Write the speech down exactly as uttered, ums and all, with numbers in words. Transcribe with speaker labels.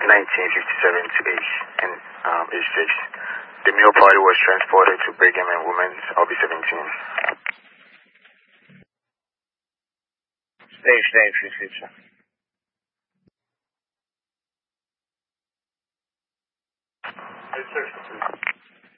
Speaker 1: nineteen fifty-seven to age and um, age six. The male party was transported to Brigham and Women's L B seventeen.
Speaker 2: Stage, stage, receive, sir.
Speaker 1: Yes, sir.